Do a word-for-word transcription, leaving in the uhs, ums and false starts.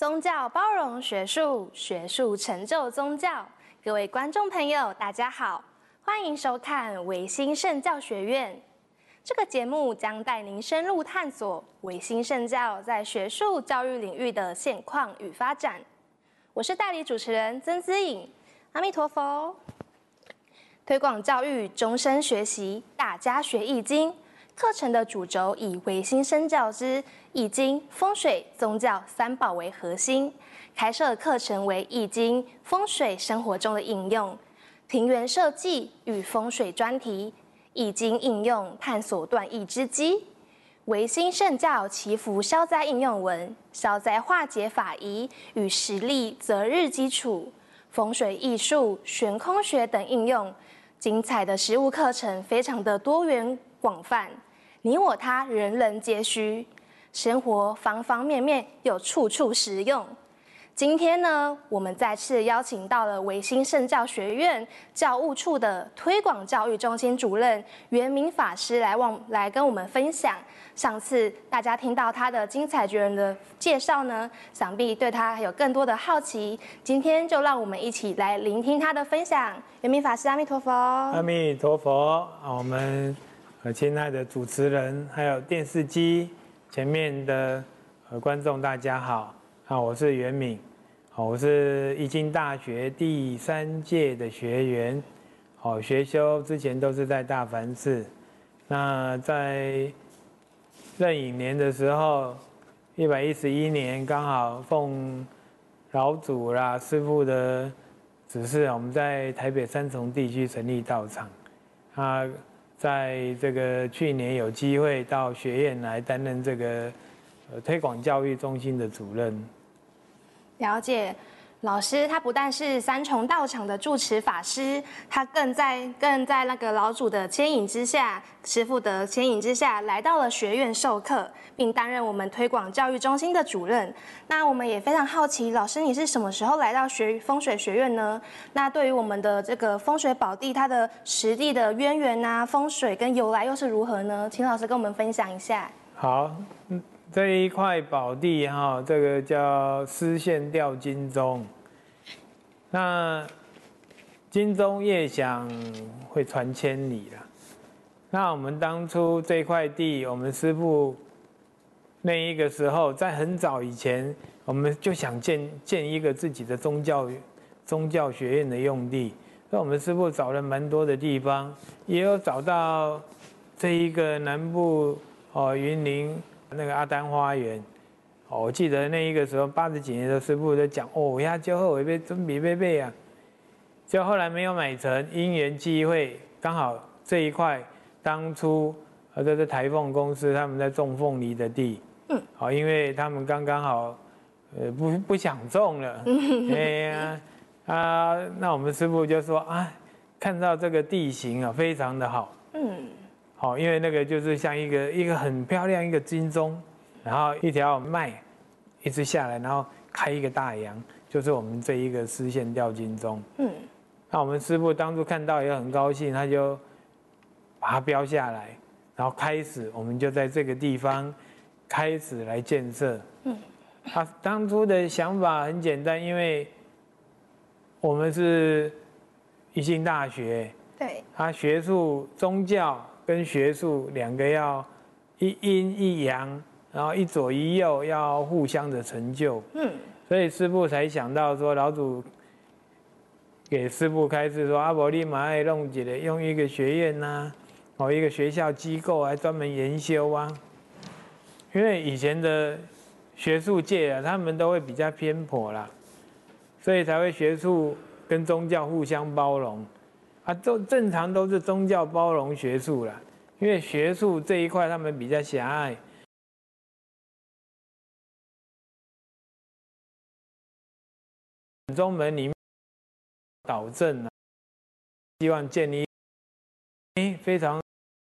宗教包容学术，学术成就宗教。各位观众朋友，大家好，欢迎收看维新圣教学院。这个节目将带您深入探索维新圣教在学术教育领域的现况与发展。我是代理主持人曾姿颖，阿弥陀佛。推广教育，终身学习，大家学易经。课程的主轴以维新圣教之易经、风水、宗教三宝为核心，开设课程为易经、风水生活中的应用、庭园设计与风水专题、易经应用探索断易之机、维新圣教祈福消灾应用文、消灾化解法仪与实例择日基础、风水艺术、悬空学等应用。精彩的实务课程非常的多元广泛，你我他人人皆需，生活方方面面又处处实用。今天呢，我们再次邀请到了维新圣教学院教务处的推广教育中心主任袁明法师来望来跟我们分享。上次大家听到他的精彩绝伦的介绍呢，想必对他还有更多的好奇。今天就让我们一起来聆听他的分享。袁明法师，阿弥陀佛。 阿弥陀佛。我们呃亲爱的主持人，还有电视机前面的呃观众，大家好。啊，我是袁敏。好，我是义经大学第三届的学员。好，学修之前都是在大梵寺。那在壬寅年的时候，一百一十一年刚好奉老祖啦师父的指示，我们在台北三重地区成立道场。啊，在这个去年有机会到学院来担任这个呃推广教育中心的主任。 了解，老师他不但是三重道场的住持法师，他更在更在那个老祖的牵引之下，师父的牵引之下，来到了学院授课，并担任我们推广教育中心的主任。那我们也非常好奇，老师你是什么时候来到学风水学院呢？那对于我们的这个风水宝地，它的实地的渊源啊，风水跟由来又是如何呢？请老师跟我们分享一下。 好。嗯这一块宝地哈，这个叫丝线吊金钟。那金钟夜响会传千里啦。那我们当初这块地，我们师父那一个时候，在很早以前，我们就想建建一个自己的宗教宗教学院的用地。那我们师父找了蛮多的地方，也有找到这一个南部哦云林。那个阿丹花园，哦，我记得那一个时候八十几年的师父就讲，哦，呀，就后我被准备被背啊，就后来没有买成，因缘际会，刚好这一块当初呃这是台凤公司他们在种凤梨的地，嗯，好，因为他们刚刚好，呃不不想种了，哎呀啊，那我们师父就说啊，看到这个地形啊非常的好，嗯。好，因为那个就是像一个一个很漂亮一个金钟，然后一条脉一直下来，然后开一个大洋，就是我们这一个丝线吊金钟。嗯，那我们师父当初看到也很高兴，他就把它标下来，然后开始我们就在这个地方开始来建设。嗯，他当初的想法很简单，因为我们是义经大学， 对， 他学术宗教。跟学术两个要一阴一阳，然后一左一右，要互相的成就。嗯，所以师父才想到说，老祖给师父开示说，阿伯利马爱弄几的用一个学院呐、啊，哦，一个学校机构来专门研修啊。因为以前的学术界啊，他们都会比较偏颇啦，所以才会学术跟宗教互相包容。啊，都正常都是宗教包容学术啦，因为学术这一块他们比较狭隘。宗门里面导正啊，希望建立非常